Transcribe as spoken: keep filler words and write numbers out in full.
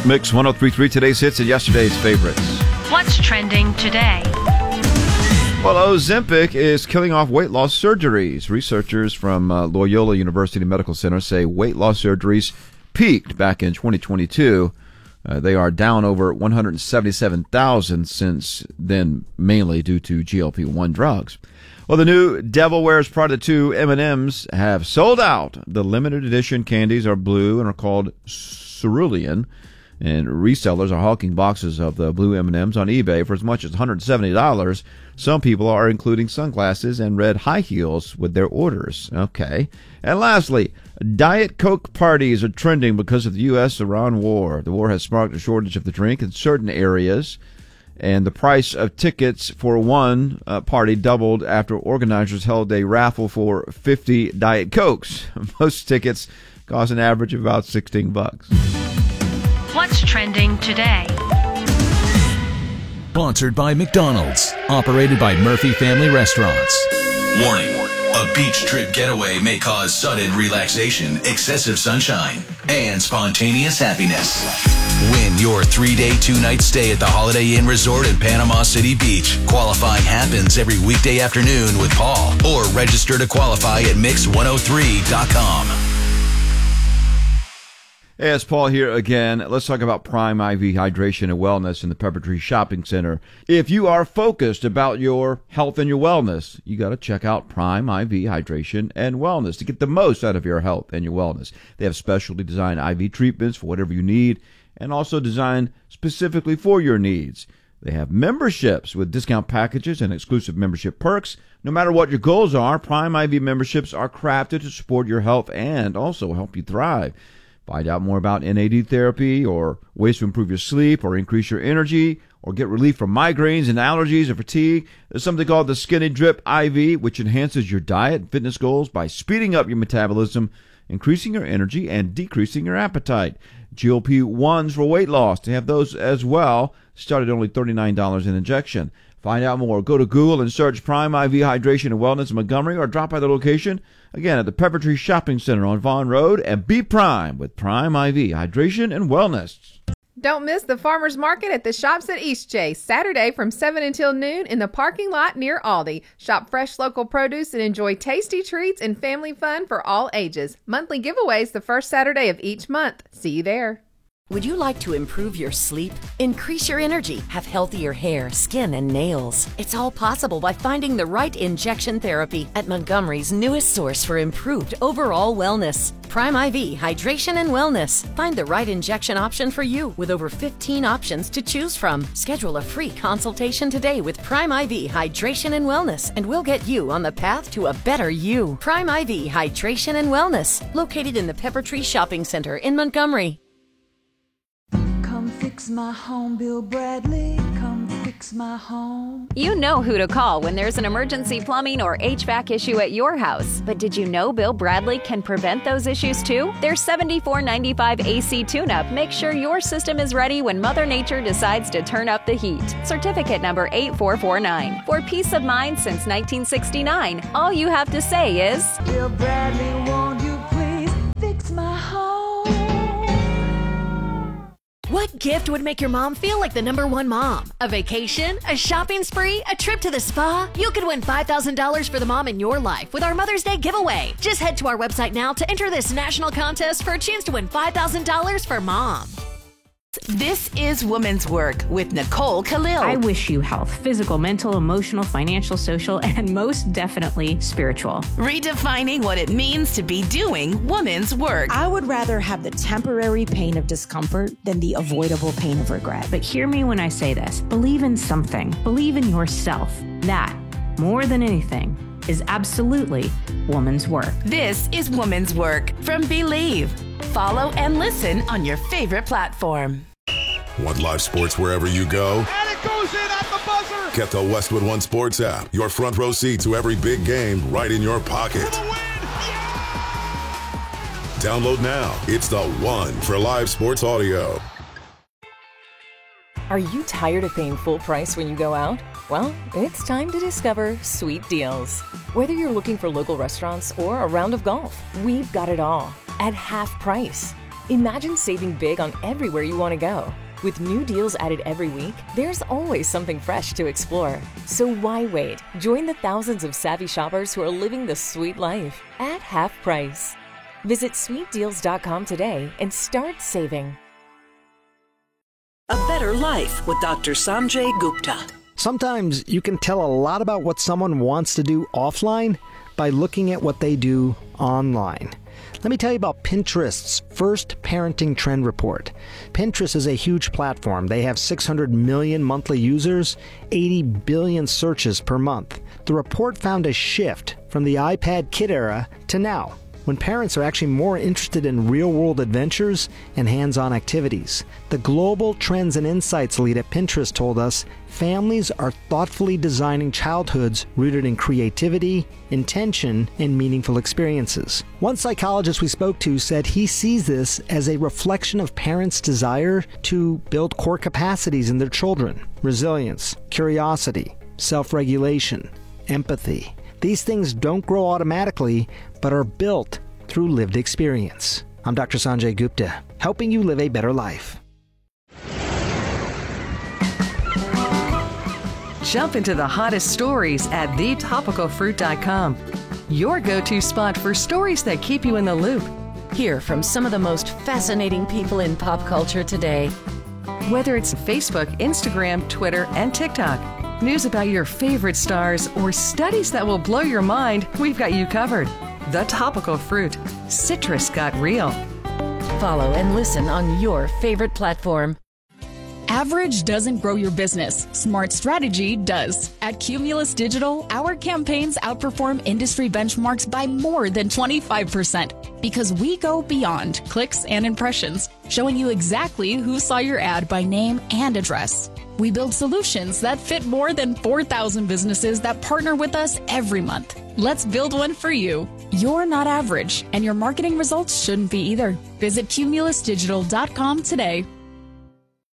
Mix one oh three point three, today's hits and yesterday's favorites. What's trending today? Well, Ozempic is killing off weight loss surgeries. Researchers from uh, Loyola University Medical Center say weight loss surgeries peaked back in twenty twenty-two. Uh, they are down over one hundred seventy-seven thousand since then, mainly due to G L P one drugs. Well, the new Devil Wears Prada two M and M's have sold out. The limited edition candies are blue and are called cerulean, and resellers are hawking boxes of the blue M and M's on eBay for as much as one hundred seventy dollars. Some people are including sunglasses and red high heels with their orders. Okay. And lastly, Diet Coke parties are trending because of the U S Iran war. The war has sparked a shortage of the drink in certain areas, and the price of tickets for one uh, party doubled after organizers held a raffle for fifty Diet Cokes. Most tickets cost an average of about sixteen bucks. What's trending today? Sponsored by McDonald's, operated by Murphy Family Restaurants. Warning, a beach trip getaway may cause sudden relaxation, excessive sunshine, and spontaneous happiness. Win your three-day, two-night stay at the Holiday Inn Resort in Panama City Beach. Qualifying happens every weekday afternoon with Paul, or register to qualify at mix one oh three dot com. Hey, it's Paul here again. Let's talk about Prime I V Hydration and Wellness in the Peppertree Shopping Center. If you are focused about your health and your wellness, you got to check out Prime I V Hydration and Wellness to get the most out of your health and your wellness. They have specially designed I V treatments for whatever you need, and also designed specifically for your needs. They have memberships with discount packages and exclusive membership perks. No matter what your goals are, Prime I V memberships are crafted to support your health and also help you thrive. Find out more about N A D therapy or ways to improve your sleep or increase your energy or get relief from migraines and allergies or fatigue. There's something called the Skinny Drip I V, which enhances your diet and fitness goals by speeding up your metabolism, increasing your energy, and decreasing your appetite. G L P ones for weight loss. They have those as well. Start at only thirty-nine dollars an injection. Find out more. Go to Google and search Prime I V Hydration and Wellness in Montgomery, or drop by the location, again, at the Peppertree Shopping Center on Vaughn Road, and be Prime with Prime I V Hydration and Wellness. Don't miss the farmers market at the Shops at Eastchase, Saturday from seven until noon in the parking lot near Aldi. Shop fresh local produce and enjoy tasty treats and family fun for all ages. Monthly giveaways the first Saturday of each month. See you there. Would you like to improve your sleep, increase your energy, have healthier hair, skin, and nails? It's all possible by finding the right injection therapy at Montgomery's newest source for improved overall wellness. Prime I V Hydration and Wellness. Find the right injection option for you with over fifteen options to choose from. Schedule a free consultation today with Prime I V Hydration and Wellness, and we'll get you on the path to a better you. Prime I V Hydration and Wellness, located in the Peppertree Shopping Center in Montgomery. Come fix my home, Bill Bradley. Come fix my home. You know who to call when there's an emergency plumbing or H V A C issue at your house. But did you know Bill Bradley can prevent those issues too? Their seventy-four ninety-five A C tune-up makes sure your system is ready when Mother Nature decides to turn up the heat. Certificate number eight four four nine. For peace of mind since nineteen sixty-nine, all you have to say is, Bill Bradley, won't you please fix my home? What gift would make your mom feel like the number one mom? A vacation? A shopping spree? A trip to the spa? You could win five thousand dollars for the mom in your life with our Mother's Day giveaway. Just head to our website now to enter this national contest for a chance to win five thousand dollars for mom. This is Woman's Work with Nicole Khalil. I wish you health, physical, mental, emotional, financial, social, and most definitely spiritual. Redefining what it means to be doing woman's work. I would rather have the temporary pain of discomfort than the avoidable pain of regret. But hear me when I say this. Believe in something. Believe in yourself. That, more than anything, is absolutely woman's work. This is Woman's Work from Believe. Follow and listen on your favorite platform. Want live sports wherever you go? And it goes in at the buzzer! Get the Westwood One Sports app. Your front row seat to every big game right in your pocket. Download now. It's the one for live sports audio. Are you tired of paying full price when you go out? Well, it's time to discover Sweet Deals. Whether you're looking for local restaurants or a round of golf, we've got it all at half price. Imagine saving big on everywhere you want to go. With new deals added every week, there's always something fresh to explore. So why wait? Join the thousands of savvy shoppers who are living the sweet life at half price. Visit sweet deals dot com today and start saving. A Better Life with Doctor Sanjay Gupta. Sometimes you can tell a lot about what someone wants to do offline by looking at what they do online. Let me tell you about Pinterest's first parenting trend report. Pinterest is a huge platform. They have six hundred million monthly users, eighty billion searches per month. The report found a shift from the iPad kid era to now, when parents are actually more interested in real-world adventures and hands-on activities. The Global Trends and Insights lead at Pinterest told us families are thoughtfully designing childhoods rooted in creativity, intention, and meaningful experiences. One psychologist we spoke to said he sees this as a reflection of parents' desire to build core capacities in their children: resilience, curiosity, self-regulation, empathy. These things don't grow automatically, but are built through lived experience. I'm Doctor Sanjay Gupta, helping you live a better life. Jump into the hottest stories at the topical fruit dot com. Your go-to spot for stories that keep you in the loop. Hear from some of the most fascinating people in pop culture today. Whether it's Facebook, Instagram, Twitter, and TikTok, news about your favorite stars, or studies that will blow your mind, we've got you covered. The Topical Fruit. Citrus got real. Follow and listen on your favorite platform. Average doesn't grow your business. Smart strategy does. At Cumulus Digital, our campaigns outperform industry benchmarks by more than twenty-five percent because we go beyond clicks and impressions, showing you exactly who saw your ad by name and address. We build solutions that fit more than four thousand businesses that partner with us every month. Let's build one for you. You're not average, and your marketing results shouldn't be either. Visit cumulus digital dot com today.